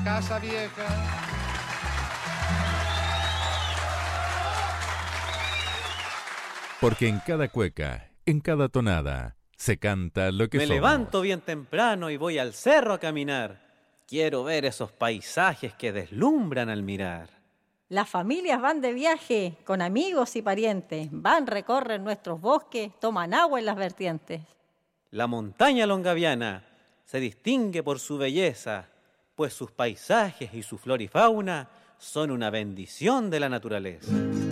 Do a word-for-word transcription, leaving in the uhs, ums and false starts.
casa vieja. Porque en cada cueca, en cada tonada, se canta lo que Me somos. levanto bien temprano y voy al cerro a caminar. Quiero ver esos paisajes que deslumbran al mirar. Las familias van de viaje con amigos y parientes. Van, recorren nuestros bosques, toman agua en las vertientes. La montaña longaviana se distingue por su belleza, pues sus paisajes y su flora y fauna son una bendición de la naturaleza.